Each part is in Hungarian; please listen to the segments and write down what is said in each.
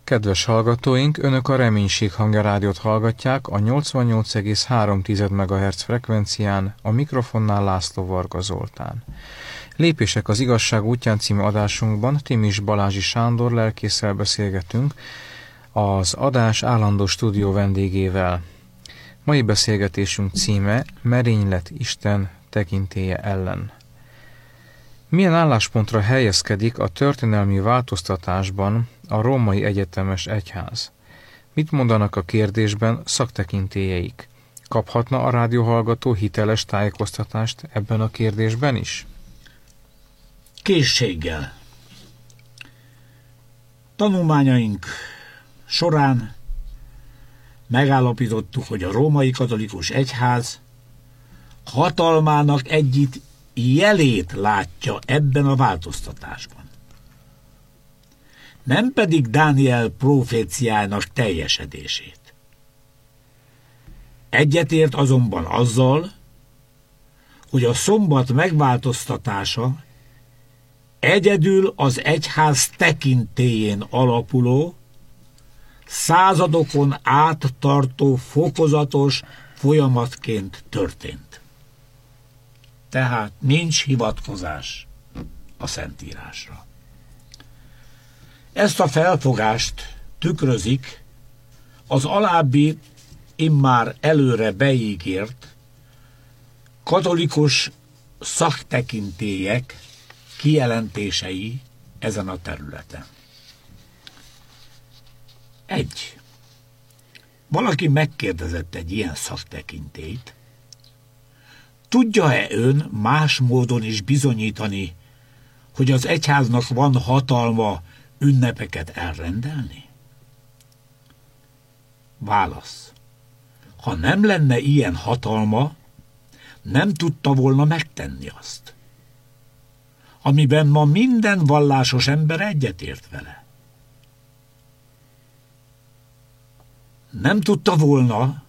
Kedves hallgatóink, Önök a Reménység Hangja rádiót hallgatják a 88,3 MHz frekvencián, a mikrofonnál László Varga Zoltán. Lépések az igazság útján című adásunkban Timis Balázsi Sándor lelkésszel beszélgetünk, az adás állandó stúdió vendégével. Mai beszélgetésünk címe Merénylet Isten tekintélye ellen. Milyen álláspontra helyezkedik a történelmi változtatásban a Római Egyetemes Egyház? Mit mondanak a kérdésben szaktekintélyeik? Kaphatna a rádióhallgató hiteles tájékoztatást ebben a kérdésben is? Készséggel. Tanulmányaink során megállapítottuk, hogy a Római Katolikus Egyház hatalmának egyik jelét látja ebben a változtatásban. Nem pedig Dániel proféciájának teljesedését. Egyetért azonban azzal, hogy a szombat megváltoztatása egyedül az egyház tekintélyén alapuló, századokon át tartó fokozatos folyamatként történt. Tehát nincs hivatkozás a Szentírásra. Ezt a felfogást tükrözik az alábbi immár előre beígért katolikus szaktekintélyek kijelentései ezen a területen. 1. Valaki megkérdezett egy ilyen szaktekintélyt, tudja-e ön más módon is bizonyítani, hogy az egyháznak van hatalma ünnepeket elrendelni? Válasz. Ha nem lenne ilyen hatalma, nem tudta volna megtenni azt, amiben ma minden vallásos ember egyetért vele. Nem tudta volna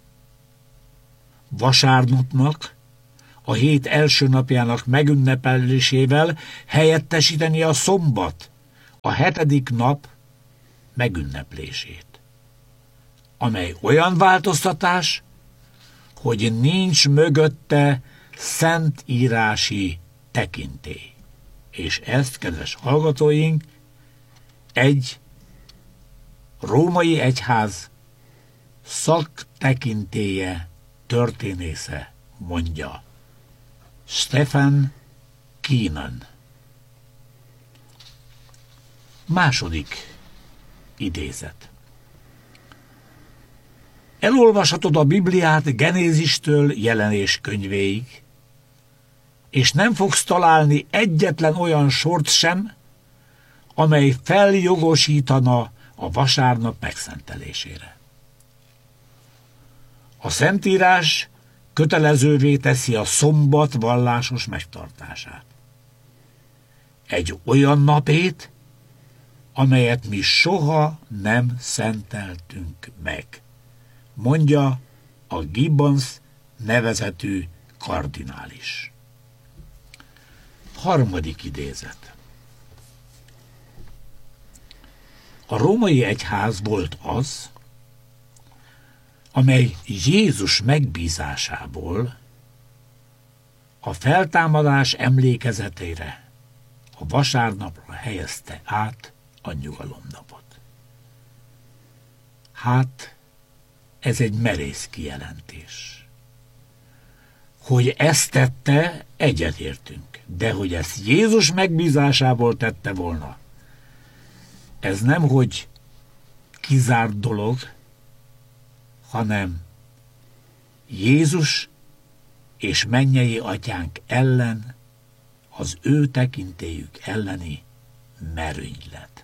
vasárnapnak, a hét első napjának megünnepelésével helyettesíteni a szombat, a 7. nap megünneplését, amely olyan változtatás, hogy nincs mögötte szentírási tekintély. És ezt, kedves hallgatóink, egy római egyház szaktekintélye történésze mondja. Stephen Keenan. Második idézet. Elolvashatod a Bibliát Genézistől Jelenés könyvéig, és nem fogsz találni egyetlen olyan sort sem, amely feljogosítana a vasárnap megszentelésére. A Szentírás kötelezővé teszi a szombat vallásos megtartását. Egy olyan napét, amelyet mi soha nem szenteltünk meg, mondja a Gibbons nevezetű kardinális. Harmadik idézet. A római egyház volt az, amely Jézus megbízásából a feltámadás emlékezetére a vasárnapra helyezte át a nyugalomnapot. Hát, ez egy merész kijelentés. Hogy ezt tette, egyetértünk, de hogy ezt Jézus megbízásából tette volna, ez nemhogy kizárt dolog, hanem Jézus és mennyei atyánk ellen, az ő tekintélyük elleni merénylet.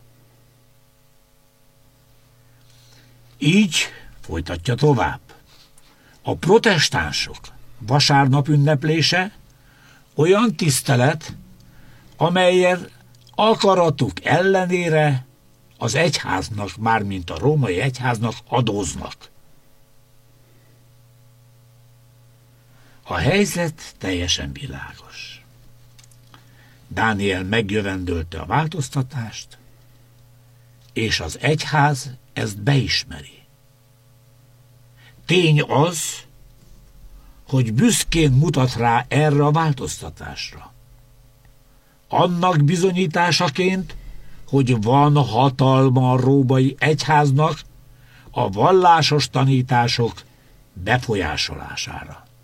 Így folytatja tovább. A protestánsok vasárnap ünneplése olyan tisztelet, amelyet akaratuk ellenére az egyháznak, mármint a római egyháznak adóznak. A helyzet teljesen világos. Dániel megjövendölte a változtatást, és az egyház ezt beismeri. Tény az, hogy büszkén mutat rá erre a változtatásra. Annak bizonyításaként, hogy van hatalma a római egyháznak a vallásos tanítások befolyásolására.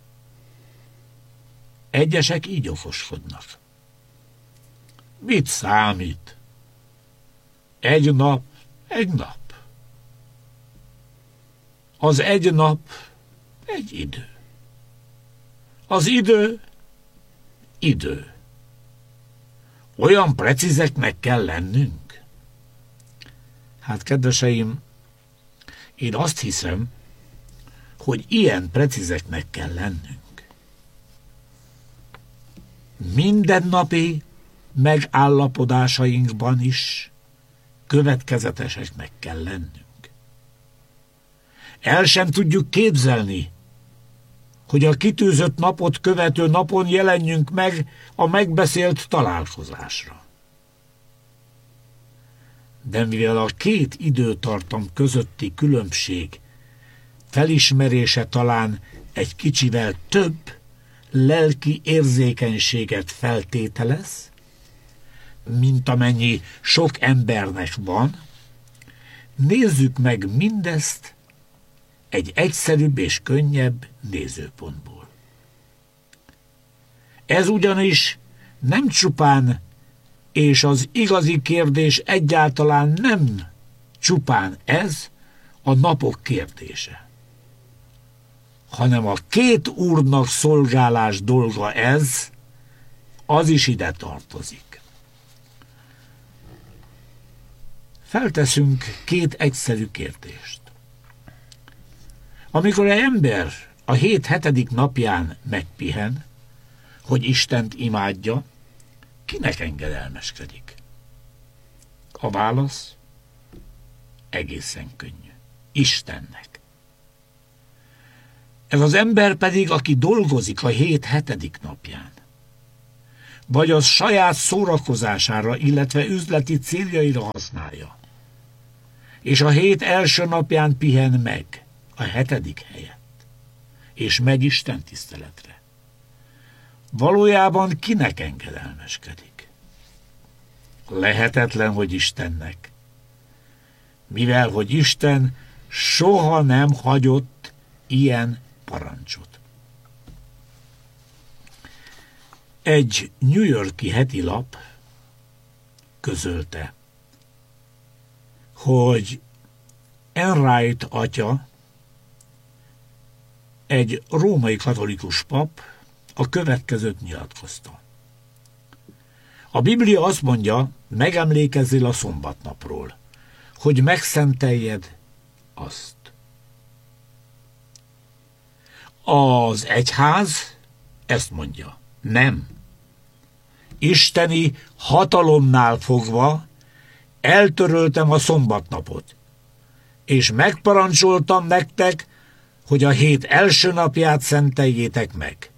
Egyesek így okoskodnak. Mit számít? Egy nap, egy nap. Az egy nap, egy idő. Az idő, idő. Olyan precízeknek kell lennünk? Hát, kedveseim, én azt hiszem, hogy ilyen precízeknek kell lennünk. Mindennapi megállapodásainkban is következeteseknek kell lennünk. El sem tudjuk képzelni, hogy a kitűzött napot követő napon jelenjünk meg a megbeszélt találkozásra. De mivel a két időtartam közötti különbség felismerése talán egy kicsivel több lelki érzékenységet feltételez, mint amennyi sok embernek van, nézzük meg mindezt egy egyszerűbb és könnyebb nézőpontból. Ez ugyanis nem csupán, és az igazi kérdés egyáltalán nem csupán ez a napok kérdése, hanem a két úrnak szolgálás dolga ez, az is ide tartozik. Felteszünk két egyszerű kérdést. Amikor egy ember a hét 7. napján megpihen, hogy Istent imádja, kinek engedelmeskedik? A válasz egészen könnyű. Istennek. Ez az ember pedig, aki dolgozik a hét 7. napján, vagy az saját szórakozására, illetve üzleti céljaira használja, és a hét első napján pihen meg, a 7. helyett, és megy Isten tiszteletre. Valójában kinek engedelmeskedik? Lehetetlen, hogy Istennek, mivel hogy Isten soha nem hagyott ilyen parancsot. Egy New York-i heti lap közölte, hogy Enright atya, egy római katolikus pap, a következőt nyilatkozta. A Biblia azt mondja, megemlékezzél a szombatnapról, hogy megszenteljed azt. Az egyház ezt mondja, nem. Isteni hatalomnál fogva eltöröltem a szombatnapot, és megparancsoltam nektek, hogy a hét első napját szenteljétek meg.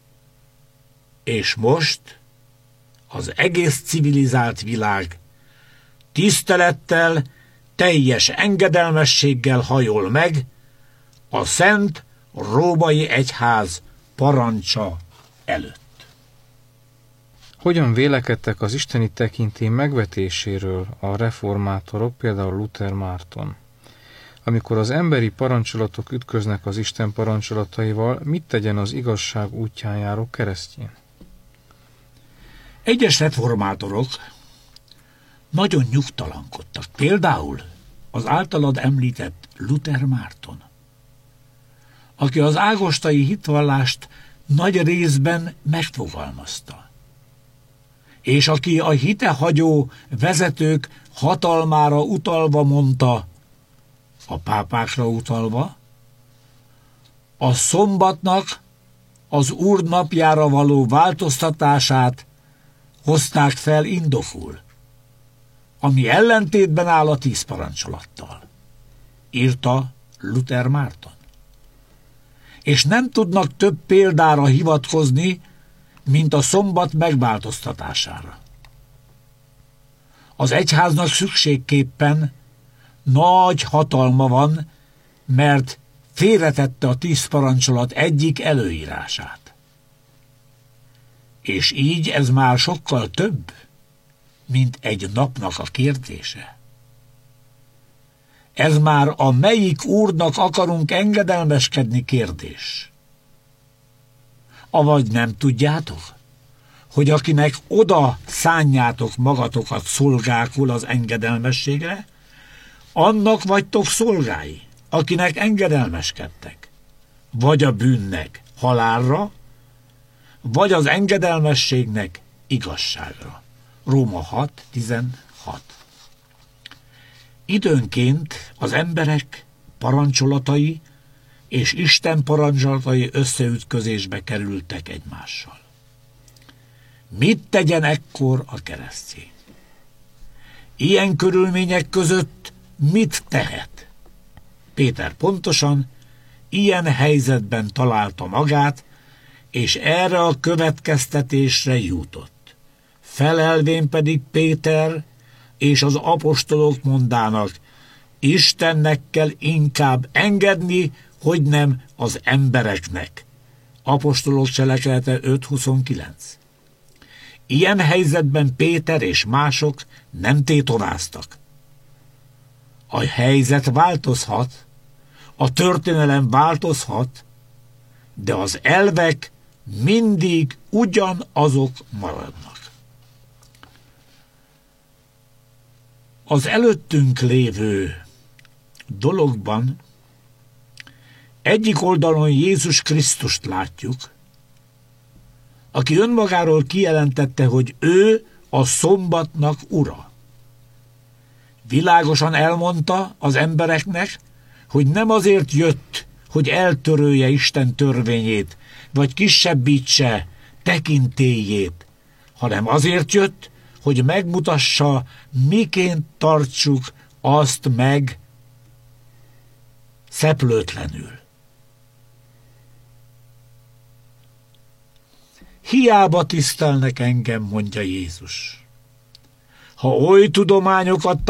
És most az egész civilizált világ tisztelettel, teljes engedelmességgel hajol meg a szent római egyház parancsa előtt. Hogyan vélekedtek az isteni tekintély megvetéséről a reformátorok, például Luther Márton? Amikor az emberi parancsolatok ütköznek az Isten parancsolataival, mit tegyen az igazság útján járó keresztjén? Egyes reformátorok nagyon nyugtalankodtak. Például az általad említett Luther Márton, aki az ágostai hitvallást nagy részben megfogalmazta, és aki a hitehagyó vezetők hatalmára utalva mondta, a pápákra utalva, a szombatnak az Úr napjára való változtatását hozták fel indokul, ami ellentétben áll a 10 parancsolattal, írta Luther Márton. És nem tudnak több példára hivatkozni, mint a szombat megváltoztatására. Az egyháznak szükségképpen nagy hatalma van, mert félretette a 10 parancsolat egyik előírását. És így ez már sokkal több, mint egy napnak a kérdése. Ez már a melyik úrnak akarunk engedelmeskedni kérdés. Avagy nem tudjátok, hogy akinek oda szánjátok magatokat szolgákul az engedelmességre, annak vagytok szolgái, akinek engedelmeskedtek, vagy a bűnnek halálra, vagy az engedelmességnek igazságra. Róma 6:16. Időnként az emberek parancsolatai és Isten parancsolatai összeütközésbe kerültek egymással. Mit tegyen ekkor a keresztény? Ilyen körülmények között mit tehet? Péter pontosan ilyen helyzetben találta magát, és erre a következtetésre jutott. Felelvén pedig Péter és az apostolok mondának, Istennek kell inkább engedni, hogy nem az embereknek. Apostolok cselekedete 5:29. Ilyen helyzetben Péter és mások nem tétováztak. A helyzet változhat, a történelem változhat, de az elvek mindig ugyanazok maradnak. Az előttünk lévő dologban egyik oldalon Jézus Krisztust látjuk, aki önmagáról kijelentette, hogy ő a szombatnak ura. Világosan elmondta az embereknek, hogy nem azért jött, hogy eltörölje Isten törvényét, vagy kisebbítse tekintélyét, hanem azért jött, hogy megmutassa, miként tartsuk azt meg szeplőtlenül. Hiába tisztelnek engem, mondja Jézus. Ha oly tudományokat